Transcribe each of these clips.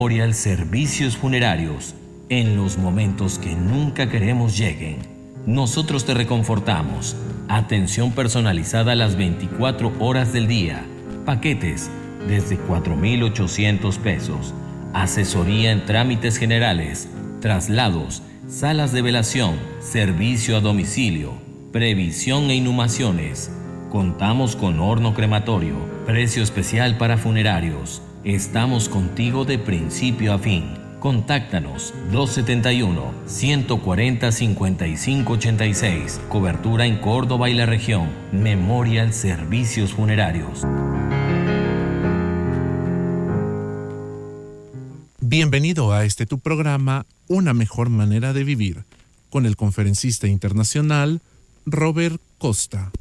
Memorial Servicios Funerarios. En los momentos que nunca queremos lleguen, nosotros te reconfortamos. Atención personalizada las 24 horas del día. Paquetes desde 4,800 pesos. Asesoría en trámites generales, traslados, salas de velación, servicio a domicilio, previsión e inhumaciones. Contamos con horno crematorio, precio especial para funerarios. Estamos contigo de principio a fin. Contáctanos 271-140-5586. Cobertura en Córdoba y la región. Memorial Servicios Funerarios. Bienvenido a tu programa Una mejor manera de vivir, con el conferencista internacional Robert Costa.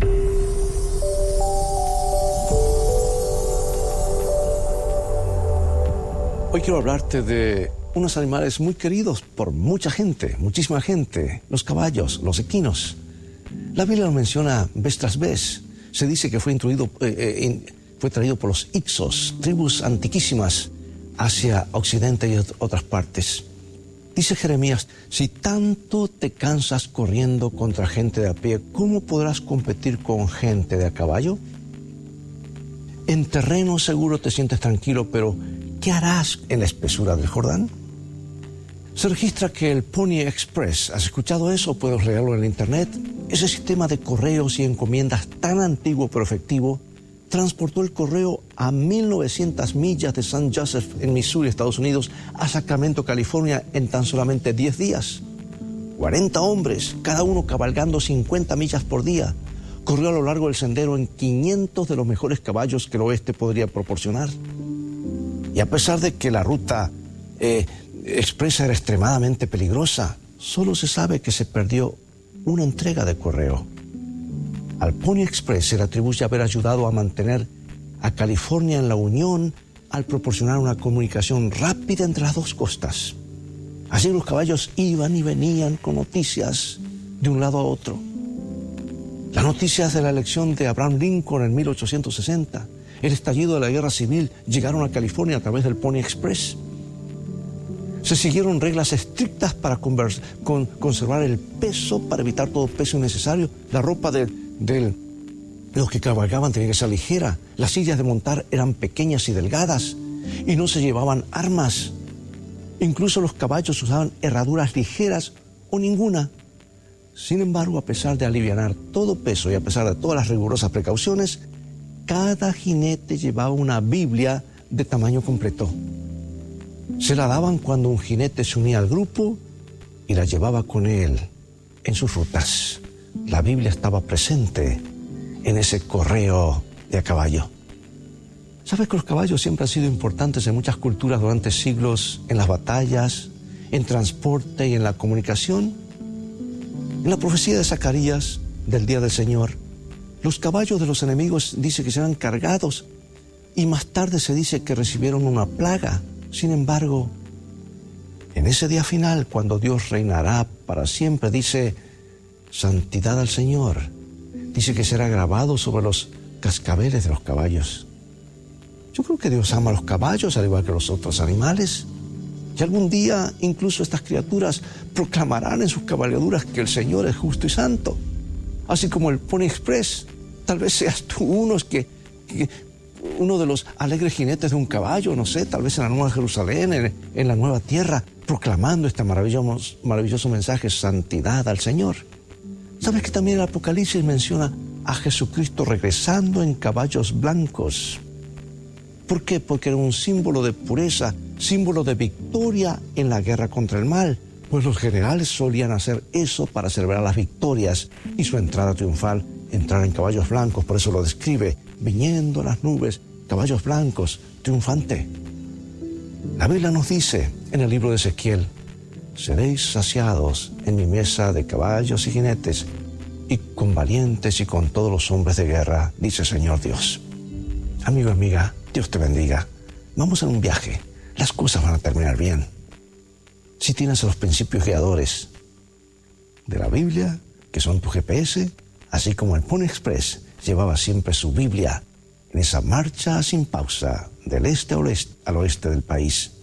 Hoy quiero hablarte de unos animales muy queridos por mucha gente, muchísima gente, los caballos, los equinos. La Biblia lo menciona vez tras vez. Se dice que fue traído por los Ixos, tribus antiquísimas, hacia Occidente y otras partes. Dice Jeremías, si tanto te cansas corriendo contra gente de a pie, ¿cómo podrás competir con gente de a caballo? En terreno seguro te sientes tranquilo, pero ¿qué harás en la espesura del Jordán? Se registra que el Pony Express, ¿has escuchado eso? Puedes leerlo en la internet. Ese sistema de correos y encomiendas tan antiguo pero efectivo transportó el correo a 1,900 millas de St. Joseph en Missouri, Estados Unidos, a Sacramento, California, en tan solamente 10 días. 40 hombres, cada uno cabalgando 50 millas por día. Corrió a lo largo del sendero en 500 de los mejores caballos que el oeste podría proporcionar. Y a pesar de que la ruta expresa era extremadamente peligrosa, solo se sabe que se perdió una entrega de correo. Al Pony Express se le atribuye haber ayudado a mantener a California en la unión al proporcionar una comunicación rápida entre las dos costas. Así los caballos iban y venían con noticias de un lado a otro. Las noticias de la elección de Abraham Lincoln en 1860, el estallido de la guerra civil, llegaron a California a través del Pony Express. Se siguieron reglas estrictas para conservar el peso, para evitar todo peso innecesario. La ropa de los que cabalgaban tenía que ser ligera. Las sillas de montar eran pequeñas y delgadas y no se llevaban armas. Incluso los caballos usaban herraduras ligeras o ninguna. Sin embargo, a pesar de alivianar todo peso y a pesar de todas las rigurosas precauciones, cada jinete llevaba una Biblia de tamaño completo. Se la daban cuando un jinete se unía al grupo y la llevaba con él en sus rutas. La Biblia estaba presente en ese correo de a caballo. ¿Sabes que los caballos siempre han sido importantes en muchas culturas durante siglos, en las batallas, en transporte y en la comunicación? En la profecía de Zacarías del día del Señor, los caballos de los enemigos dice que serán cargados y más tarde se dice que recibieron una plaga. Sin embargo, en ese día final, cuando Dios reinará para siempre, dice santidad al Señor. Dice que será grabado sobre los cascabeles de los caballos. Yo creo que Dios ama a los caballos al igual que los otros animales. Y algún día incluso estas criaturas proclamarán en sus cabalgaduras que el Señor es justo y santo. Así como el Pony Express. Tal vez seas tú uno de los alegres jinetes de un caballo, no sé, tal vez en la Nueva Jerusalén, en la Nueva Tierra, proclamando este maravilloso mensaje, santidad al Señor. ¿Sabes que también el Apocalipsis menciona a Jesucristo regresando en caballos blancos? ¿Por qué? Porque era un símbolo de pureza, símbolo de victoria en la guerra contra el mal. Pues los generales solían hacer eso para celebrar las victorias y su entrada triunfal, entrar en caballos blancos. Por eso lo describe, viniendo las nubes, caballos blancos, triunfante. La Biblia nos dice en el libro de Ezequiel, seréis saciados en mi mesa de caballos y jinetes, y con valientes y con todos los hombres de guerra, dice el Señor Dios. Amigo, amiga, Dios te bendiga. Vamos a un viaje. Las cosas van a terminar bien. Si tienes a los principios guiadores de la Biblia, que son tu GPS, así como el Pony Express llevaba siempre su Biblia en esa marcha sin pausa del este al oeste del país.